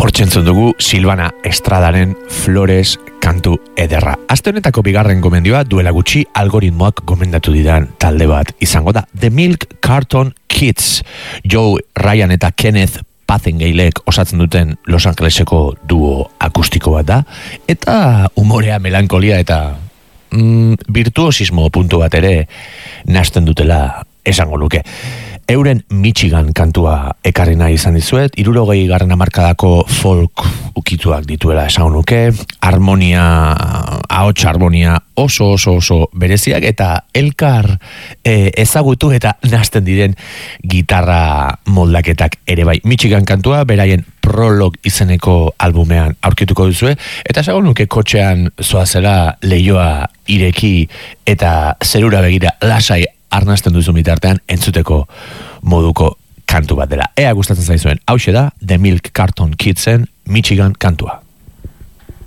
Hortzentzun dugu Silvana Estradaren Flores kantu ederra. Aste honetako bigarren gomendioa duela gutxi algoritmoak gomendatu didan talde bat izango da. The Milk Carton Kids. Joe Ryan eta Kenneth Pathengailek osatzen duten Los Angeleseko duo akustiko bat da. Eta umorea, melankolia eta virtuosismo puntu bat ere nahasten dutela esango luke. Euren Michigan kantua ekarri nahi izan dizuet, 60 hamarkadako folk ukituak dituela esan nuke, ahots harmonia oso bereziak eta elkar ezagutu eta nahasten diren gitarra moldaketak ere bai. Michigan kantua beraien Prolog izeneko albumean aurkituko duzue, eta esan nuke kotxean zoazela leioa ireki eta zerura begira lasai arnasten duzu bitartean entzuteko moduko kantu bat dela. Ea gustatzen zaizuen, hauxe da The Milk Carton Kidsen Michigan kantua.